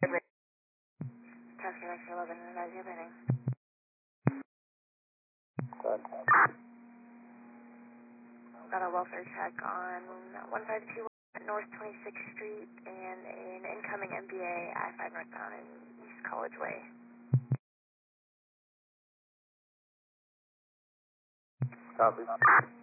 Traffic Director 11, that is your heading. Good. Got a welfare check on 152 North 26th Street and an incoming MBA I-5 northbound in East College Way. Copy.